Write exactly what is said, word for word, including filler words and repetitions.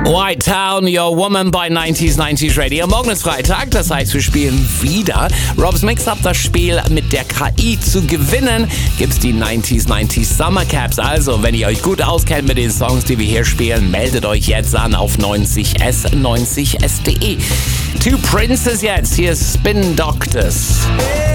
White Town, Your Woman bei neunzig neunzig Radio. Morgen ist Freitag, das heißt, wir spielen wieder. Rob's Mix-Up, das Spiel mit der K I zu gewinnen, gibt's die neunzig neunzig Summer Caps. Also, wenn ihr euch gut auskennt mit den Songs, die wir hier spielen, meldet euch jetzt an auf neunzig S neunzig S punkt de. Two Princes jetzt, hier ist Spin Doctors.